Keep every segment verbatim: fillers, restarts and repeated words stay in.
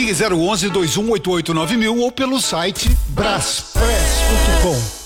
Ligue zero onze, dois um oito oito, nove mil ou pelo site braspress ponto com.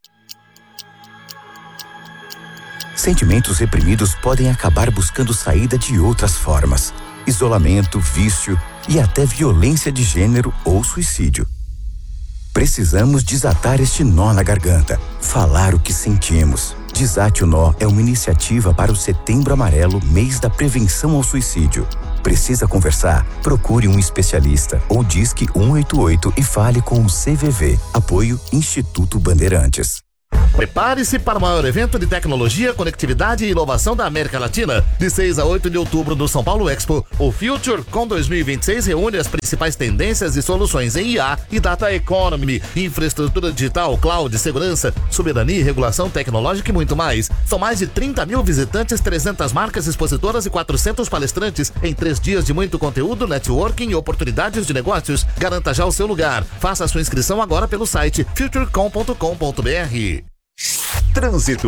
Sentimentos reprimidos podem acabar buscando saída de outras formas: isolamento, vício e até violência de gênero ou suicídio. Precisamos desatar este nó na garganta, falar o que sentimos. Desate o Nó é uma iniciativa para o Setembro Amarelo, mês da prevenção ao suicídio. Precisa conversar? Procure um especialista ou disque um oito oito e fale com o C V V. Apoio Instituto Bandeirantes. Prepare-se para o maior evento de tecnologia, conectividade e inovação da América Latina. De seis a oito de outubro no São Paulo Expo, o FutureCon dois mil e vinte e seis reúne as principais tendências e soluções em I A e Data Economy, infraestrutura digital, cloud, segurança, soberania e regulação tecnológica e muito mais. São mais de trinta mil visitantes, trezentas marcas expositoras e quatrocentos palestrantes em três dias de muito conteúdo, networking e oportunidades de negócios. Garanta já o seu lugar. Faça a sua inscrição agora pelo site futurecom ponto com ponto br. Trânsito.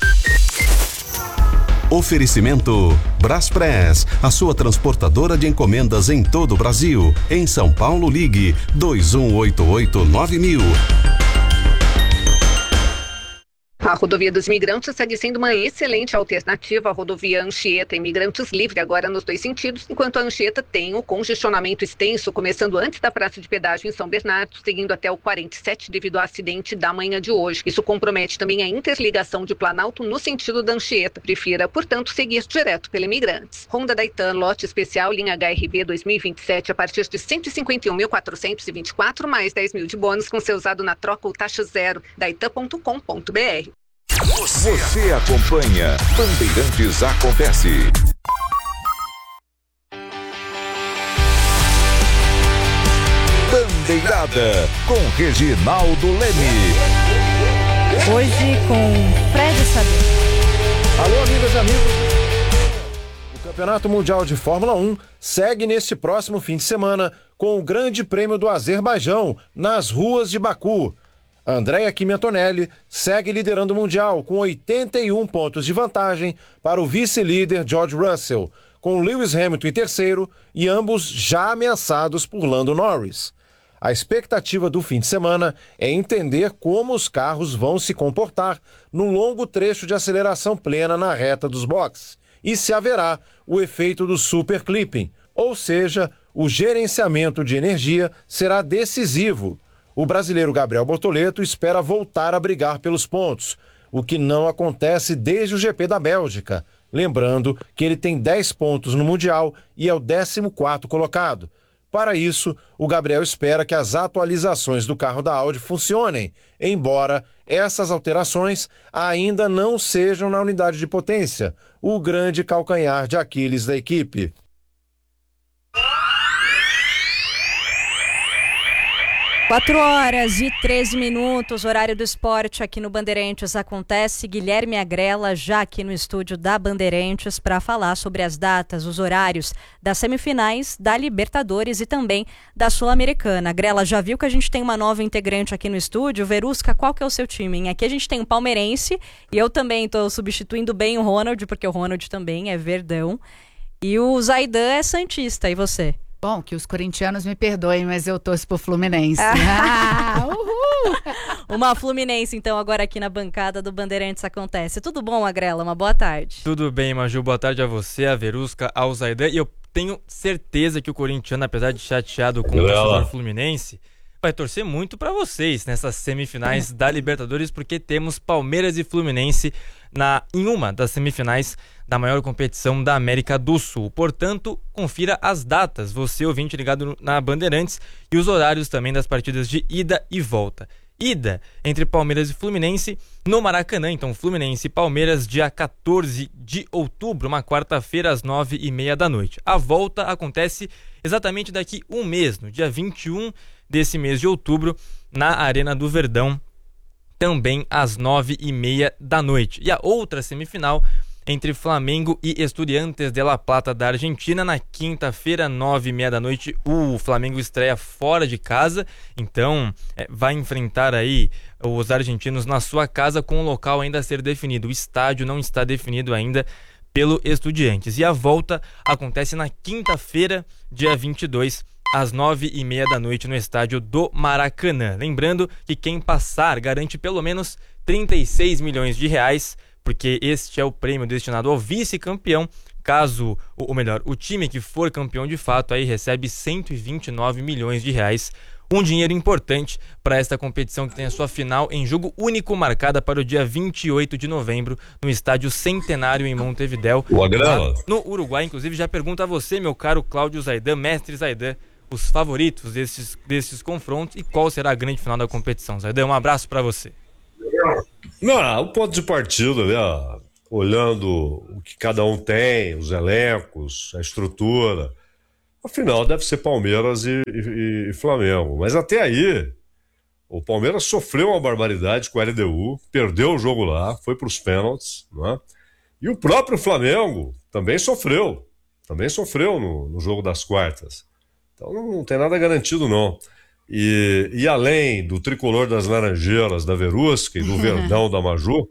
Oferecimento Braspress, a sua transportadora de encomendas em todo o Brasil. Em São Paulo, ligue dois um oito oito, nove mil. A rodovia dos Imigrantes segue sendo uma excelente alternativa à rodovia Anchieta. Imigrantes livre agora nos dois sentidos, enquanto a Anchieta tem o congestionamento extenso, começando antes da praça de pedágio em São Bernardo, seguindo até o quarenta e sete devido ao acidente da manhã de hoje. Isso compromete também a interligação de Planalto no sentido da Anchieta. Prefira, portanto, seguir direto pela Imigrantes. Honda Daitan, lote especial, linha H R V dois mil e vinte e sete, a partir de cento e cinquenta e um mil, quatrocentos e vinte e quatro, mais dez mil de bônus com seu usado na troca ou taxa zero. daitan ponto com ponto br. Você, Você acompanha Bandeirantes Acontece. Bandeirada com Reginaldo Leme. Hoje com Fred Saber. Alô, amigas e amigos. O Campeonato Mundial de Fórmula um segue neste próximo fim de semana com o Grande Prêmio do Azerbaijão nas ruas de Baku. Andrea Kimi Antonelli segue liderando o Mundial com oitenta e um pontos de vantagem para o vice-líder George Russell, com Lewis Hamilton em terceiro e ambos já ameaçados por Lando Norris. A expectativa do fim de semana é entender como os carros vão se comportar no longo trecho de aceleração plena na reta dos boxes e se haverá o efeito do super clipping, ou seja, o gerenciamento de energia será decisivo. O brasileiro Gabriel Bortoleto espera voltar a brigar pelos pontos, o que não acontece desde o G P da Bélgica. Lembrando que ele tem dez pontos no Mundial e é o décimo quarto colocado. Para isso, o Gabriel espera que as atualizações do carro da Audi funcionem, embora essas alterações ainda não sejam na unidade de potência, o grande calcanhar de Aquiles da equipe. quatro horas e treze minutos, horário do esporte aqui no Bandeirantes Acontece. Guilherme Agrela já aqui no estúdio da Bandeirantes para falar sobre as datas, os horários das semifinais da Libertadores e também da Sul-Americana. Agrela, já viu que a gente tem uma nova integrante aqui no estúdio? Verusca, qual que é o seu time, hein? Aqui a gente tem um palmeirense e eu também estou substituindo bem o Ronald, porque o Ronald também é verdão. E o Zaidan é santista, e você? Bom, que os corintianos me perdoem, mas eu torço pro Fluminense. Ah, uhul! Uma Fluminense, então, agora aqui na bancada do Bandeirantes Acontece. Tudo bom, Agrela? Uma boa tarde. Tudo bem, Maju. Boa tarde a você, a Verusca, ao Zaidan. E eu tenho certeza que o corintiano, apesar de chateado com o torcedor Fluminense, vai torcer muito para vocês nessas semifinais da Libertadores, porque temos Palmeiras e Fluminense na, em uma das semifinais da maior competição da América do Sul. Portanto, confira as datas, você ouvinte ligado na Bandeirantes, e os horários também das partidas de ida e volta. Ida entre Palmeiras e Fluminense no Maracanã, então Fluminense e Palmeiras, dia quatorze de outubro, uma quarta-feira, às nove e meia da noite. A volta acontece exatamente daqui um mês, no dia vinte e um desse mês de outubro, na Arena do Verdão, também às nove e meia da noite. E a outra semifinal entre Flamengo e Estudiantes de La Plata da Argentina, na quinta-feira, nove e meia da noite. O Flamengo estreia fora de casa, então é, vai enfrentar aí os argentinos na sua casa, com o local ainda a ser definido. O estádio não está definido ainda pelo Estudiantes. E a volta acontece na quinta-feira, dia vinte e dois, às nove e meia da noite no estádio do Maracanã. Lembrando que quem passar garante pelo menos trinta e seis milhões de reais, porque este é o prêmio destinado ao vice-campeão. Caso, ou melhor, o time que for campeão de fato aí recebe cento e vinte e nove milhões de reais. Um dinheiro importante para esta competição que tem a sua final em jogo único marcada para o dia vinte e oito de novembro no estádio Centenário em Montevidéu, no Uruguai. Inclusive já pergunto a você, meu caro Cláudio Zaidan, mestre Zaidan, os favoritos desses, desses confrontos e qual será a grande final da competição. Zaidan, um abraço para você. Não, o ponto de partida, né? Olhando o que cada um tem, os elencos, a estrutura, afinal deve ser Palmeiras e, e, e Flamengo. Mas até aí, o Palmeiras sofreu uma barbaridade com o L D U, perdeu o jogo lá, foi para os pênaltis, né? E o próprio Flamengo também sofreu, também sofreu no, no jogo das quartas. Então não, não tem nada garantido, não. E, e além do tricolor das Laranjeiras, da Verusca e do Verdão da Maju,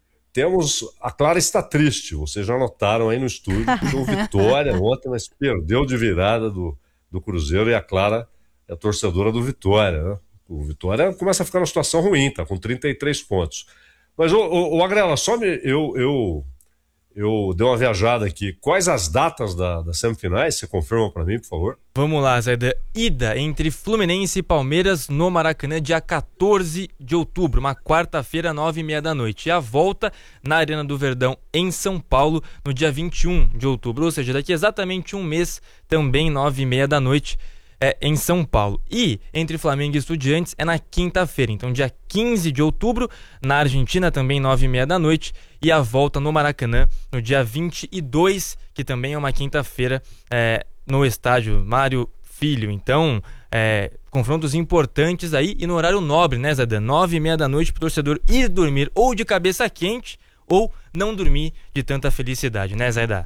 temos, a Clara está triste, vocês já notaram aí no estúdio, que o Vitória ontem, mas perdeu de virada do, do Cruzeiro, e a Clara é a torcedora do Vitória, né? O Vitória começa a ficar numa situação ruim, tá com trinta e três pontos. Mas, o, o, o Agrela, só me, eu, eu, eu dei uma viajada aqui. Quais as datas da, das semifinais? Você confirma para mim, por favor? Vamos lá, Zaidan. Ida entre Fluminense e Palmeiras no Maracanã, dia quatorze de outubro, uma quarta-feira, nove e meia da noite. E a volta na Arena do Verdão, em São Paulo, no dia vinte e um de outubro, ou seja, daqui exatamente um mês, também nove e meia da noite, é, em São Paulo. E entre Flamengo e Estudiantes é na quinta-feira, então dia quinze de outubro, na Argentina, também nove e meia da noite, e a volta no Maracanã no dia vinte e dois, que também é uma quinta-feira, é, no estádio Mário Filho. Então, é, confrontos importantes aí e no horário nobre, né, Zaidan? Nove e meia da noite para o torcedor ir dormir ou de cabeça quente ou não dormir de tanta felicidade, né, Zaidan?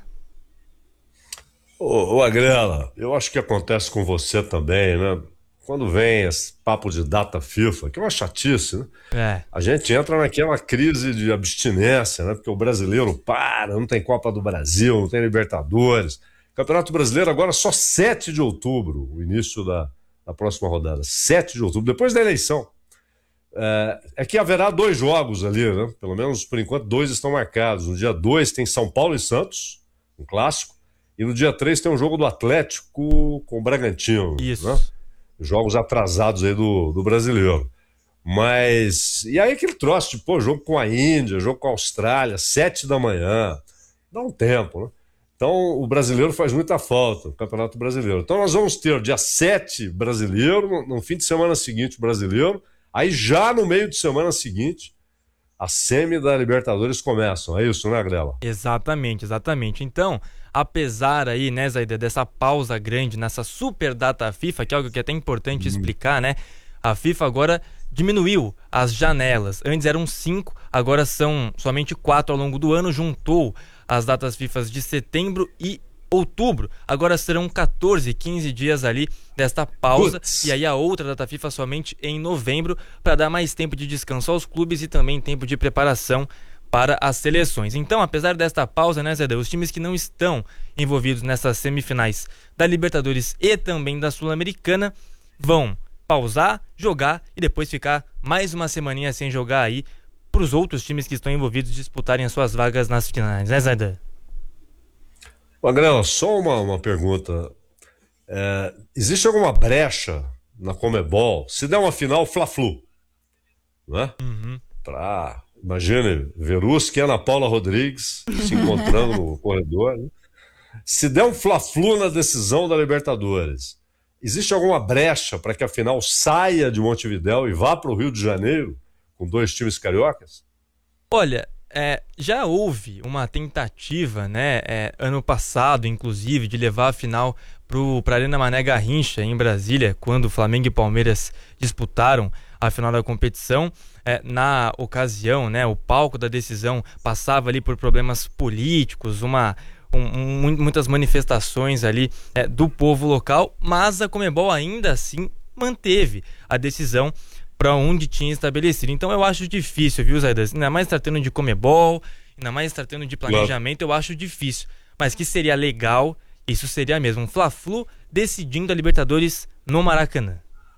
Ô, ô Agrela, eu acho que acontece com você também, né? Quando vem esse papo de data FIFA, que é uma chatice, né? É. A gente entra naquela crise de abstinência, né? Porque o brasileiro para, não tem Copa do Brasil, não tem Libertadores. Campeonato Brasileiro agora só sete de outubro, o início da, da próxima rodada. sete de outubro, depois da eleição. É, é que haverá dois jogos ali, né? Pelo menos por enquanto dois estão marcados. No dia dois tem São Paulo e Santos, um clássico. E no dia três tem um jogo do Atlético com o Bragantino. Isso. Né? Jogos atrasados aí do, do brasileiro. Mas, e aí aquele troço de, pô, jogo com a Índia, jogo com a Austrália, sete da manhã. Dá um tempo, né? Então o brasileiro faz muita falta, o Campeonato Brasileiro. Então nós vamos ter dia sete brasileiro, no, no fim de semana seguinte brasileiro, aí já no meio de semana seguinte, a semi da Libertadores começam. É isso, né, Agrela? Exatamente, exatamente. Então, apesar aí, né, Zaidan, dessa pausa grande nessa super data FIFA, que é algo que é até importante hum. explicar, né? A FIFA agora diminuiu as janelas. Antes eram cinco, agora são somente quatro ao longo do ano. Juntou as datas FIFA de setembro e outubro. Agora serão quatorze, quinze dias ali desta pausa. Puts. E aí a outra data FIFA somente em novembro, para dar mais tempo de descanso aos clubes e também tempo de preparação para as seleções. Então, apesar desta pausa, né, Zaidan, os times que não estão envolvidos nessas semifinais da Libertadores e também da Sul-Americana vão pausar, jogar e depois ficar mais uma semaninha sem jogar aí para os outros times que estão envolvidos disputarem as suas vagas nas finais, né, Zaidan? Magrela, só uma, uma pergunta. É, existe alguma brecha na Conmebol? Se der uma final, Fla-Flu, né? Uhum. Pra, imagine, Verusca e Ana Paula Rodrigues se encontrando no corredor, né? Se der um Fla-Flu na decisão da Libertadores, existe alguma brecha para que a final saia de Montevidéu e vá para o Rio de Janeiro com dois times cariocas? Olha, é, já houve uma tentativa, né, é, ano passado, inclusive, de levar a final para a Arena Mané Garrincha, em Brasília, quando Flamengo e Palmeiras disputaram a final da competição. É, na ocasião, né, o palco da decisão passava ali por problemas políticos, uma... Um, um, muitas manifestações ali é, do povo local, mas a Conmebol ainda assim manteve a decisão para onde tinha estabelecido. Então eu acho difícil, viu, Zaidan? Ainda mais tratando de Conmebol, ainda mais tratando de planejamento, eu acho difícil. Mas que seria legal, isso seria mesmo. Um Fla-Flu decidindo a Libertadores no Maracanã.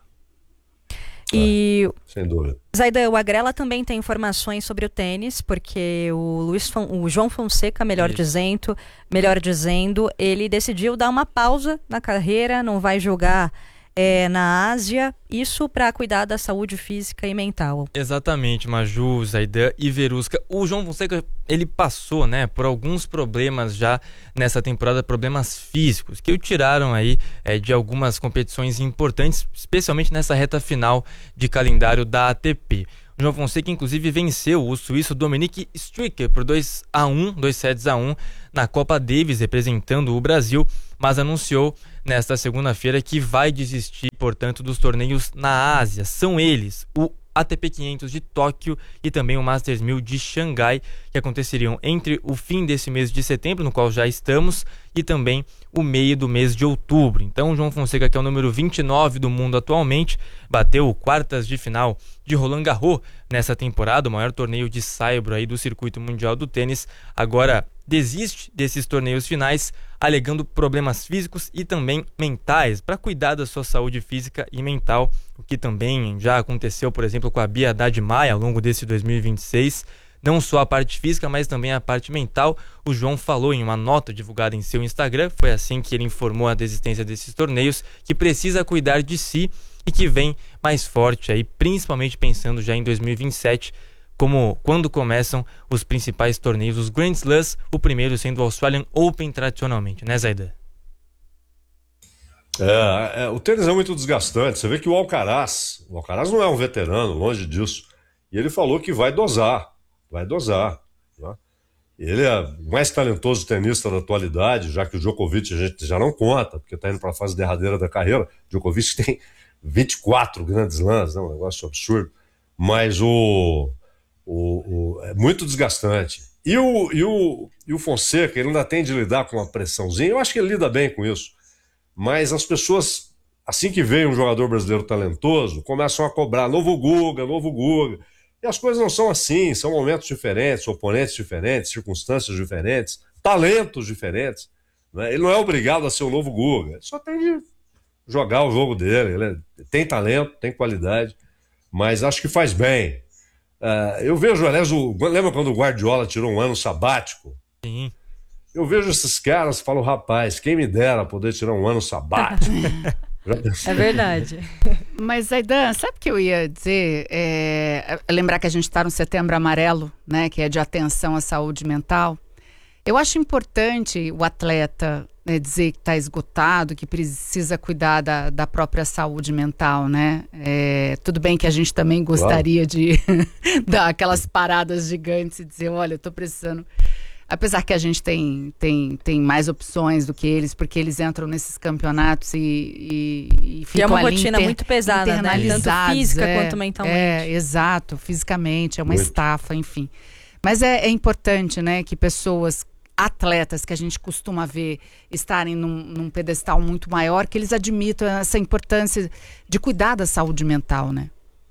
E sem dúvida. Zaidan, o Agrela também tem informações sobre o tênis, porque o, Luiz Fon, o João Fonseca, melhor dizendo, melhor dizendo, ele decidiu dar uma pausa na carreira, não vai jogar é, na Ásia, isso para cuidar da saúde física e mental. Exatamente, Maju, Zaidan e Verusca. O João Fonseca, ele passou, né, por alguns problemas já nessa temporada, problemas físicos, que o tiraram aí é, de algumas competições importantes, especialmente nessa reta final de calendário da A T P. O João Fonseca, inclusive, venceu o suíço Dominic Stricker por dois a um, dois sets a um, na Copa Davis, representando o Brasil, mas anunciou nesta segunda-feira que vai desistir, portanto, dos torneios na Ásia. São eles o A T P quinhentos de Tóquio e também o Masters mil de Xangai, que aconteceriam entre o fim desse mês de setembro, no qual já estamos, e também o meio do mês de outubro. Então, o João Fonseca, que é o número vinte e nove do mundo atualmente, bateu quartas de final de Roland Garros nessa temporada, o maior torneio de saibro aí do circuito mundial do tênis. Agora desiste desses torneios finais, alegando problemas físicos e também mentais, para cuidar da sua saúde física e mental, o que também já aconteceu, por exemplo, com a Bia Haddad Maia ao longo desse dois mil e vinte e seis. Não só a parte física, mas também a parte mental. O João falou em uma nota divulgada em seu Instagram, foi assim que ele informou a desistência desses torneios, que precisa cuidar de si e que vem mais forte aí, principalmente pensando já em dois mil e vinte e sete, como quando começam os principais torneios, os Grand Slams, o primeiro sendo o Australian Open tradicionalmente, né, Zaidan? É, é, o tênis é muito desgastante. Você vê que o Alcaraz, o Alcaraz não é um veterano, longe disso, e ele falou que vai dosar, vai dosar, né? Ele é o mais talentoso tenista da atualidade, já que o Djokovic a gente já não conta, porque está indo para a fase derradeira da carreira. Djokovic tem vinte e quatro grandes slams, né? Um negócio absurdo, mas o O, o, é muito desgastante. E o, e, o, e o Fonseca, ele ainda tem de lidar com uma pressãozinha. Eu acho que ele lida bem com isso. Mas as pessoas, assim que vem um jogador brasileiro talentoso, começam a cobrar novo Guga, novo Guga. E as coisas não são assim, são momentos diferentes, oponentes diferentes, circunstâncias diferentes, talentos diferentes, né? Ele não é obrigado a ser o novo Guga, ele só tem de jogar o jogo dele. Ele é, tem talento, tem qualidade, mas acho que faz bem. Uh, eu vejo, aliás, o, lembra quando o Guardiola tirou um ano sabático? Sim. Eu vejo esses caras e falo, rapaz, quem me dera poder tirar um ano sabático. É verdade. Mas, Zaidan, sabe o que eu ia dizer? É, lembrar que a gente está no Setembro Amarelo, né, que é de atenção à saúde mental. Eu acho importante o atleta, né, dizer que está esgotado, que precisa cuidar da, da própria saúde mental, né? É, tudo bem que a gente também gostaria, claro, de dar aquelas paradas gigantes e dizer, olha, eu estou precisando... Apesar que a gente tem, tem, tem mais opções do que eles, porque eles entram nesses campeonatos e, e, e ficam ali... É uma rotina inter, muito pesada, né? Tanto física é, quanto mentalmente. É, exato, fisicamente, é uma muito. estafa, enfim. Mas é, é importante, né, que pessoas... atletas que a gente costuma ver estarem num, num pedestal muito maior, que eles admitam essa importância de cuidar da saúde mental, né?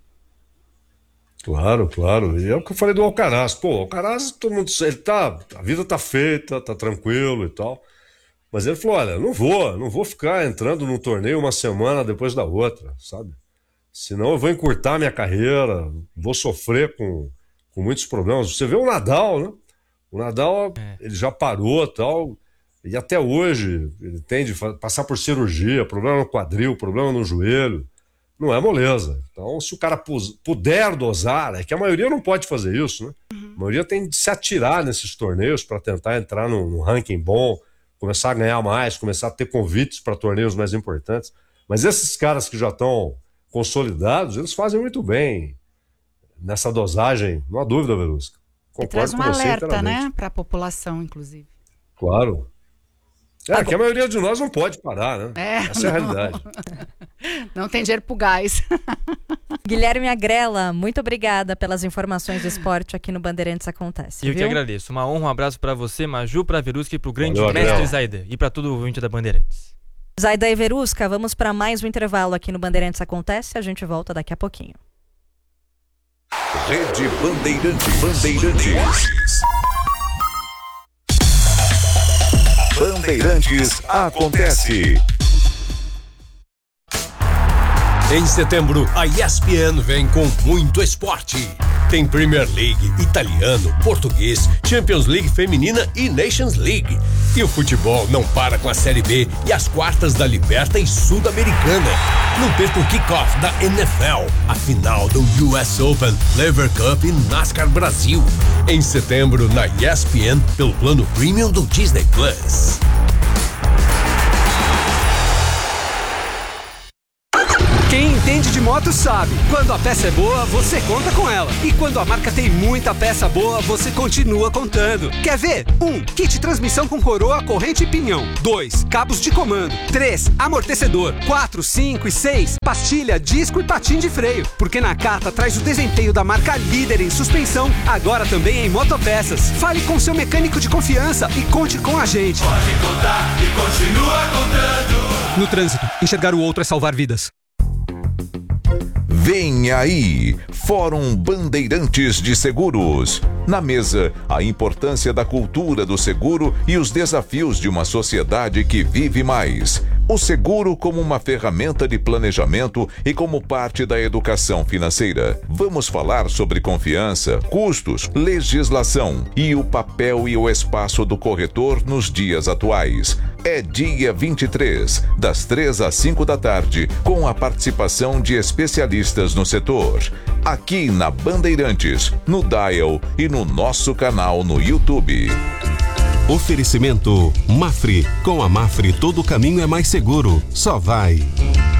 Claro, claro. E é o que eu falei do Alcaraz. Pô, o Alcaraz, todo mundo, ele tá, a vida tá feita, tá tranquilo e tal. Mas ele falou, olha, não vou, não vou ficar entrando num torneio uma semana depois da outra, sabe? Senão eu vou encurtar minha carreira, vou sofrer com, com muitos problemas. Você vê o Nadal, né? O Nadal, é. ele já parou e tal, e até hoje ele tem de passar por cirurgia, problema no quadril, problema no joelho, não é moleza. Então, se o cara puder dosar, é que a maioria não pode fazer isso, né? Uhum. A maioria tem de se atirar nesses torneios para tentar entrar num, num ranking bom, começar a ganhar mais, começar a ter convites para torneios mais importantes. Mas esses caras que já estão consolidados, eles fazem muito bem nessa dosagem, não há dúvida, Verusca. E traz um alerta, né, para a população, inclusive. Claro. É, Agora... que a maioria de nós não pode parar, né? É, Essa não. é a realidade. Não tem dinheiro pro gás. Guilherme Agrela, muito obrigada pelas informações do esporte aqui no Bandeirantes Acontece. E eu viu? que agradeço. Uma honra, um abraço para você, Maju, para Verusca e pro grande Valeu, mestre Agrela. Zaidan. E para todo o ouvinte da Bandeirantes. Zaidan e Verusca, vamos para mais um intervalo aqui no Bandeirantes Acontece. A gente volta daqui a pouquinho. Rede Bandeirantes. Bandeirantes. Bandeirantes Acontece. Em setembro, a E S P N vem com muito esporte. Tem Premier League, italiano, português, Champions League feminina e Nations League. E o futebol não para com a Série B e as quartas da Liberta e Sul-Americana. Não perca o kickoff da N F L, a final do U S Open, Lever Cup e NASCAR Brasil. Em setembro, na E S P N, pelo plano Premium do Disney Plus. Quem entende de moto sabe, quando a peça é boa, você conta com ela. E quando a marca tem muita peça boa, você continua contando. Quer ver? um. Kit transmissão com coroa, corrente e pinhão. dois. Cabos de comando. três. Amortecedor. quatro, cinco e seis. Pastilha, disco e patim de freio. Porque Nakata traz o desempenho da marca líder em suspensão, agora também em motopeças. Fale com seu mecânico de confiança e conte com a gente. Pode contar e continua contando. No trânsito, enxergar o outro é salvar vidas. Vem aí, Fórum Bandeirantes de Seguros. Na mesa, a importância da cultura do seguro e os desafios de uma sociedade que vive mais. O seguro como uma ferramenta de planejamento e como parte da educação financeira. Vamos falar sobre confiança, custos, legislação e o papel e o espaço do corretor nos dias atuais. É dia vinte e três, das três às cinco da tarde, com a participação de especialistas no setor. Aqui na Bandeirantes, no Dial e no nosso canal no YouTube. Oferecimento Mafre. Com a Mafre todo caminho é mais seguro. Só vai.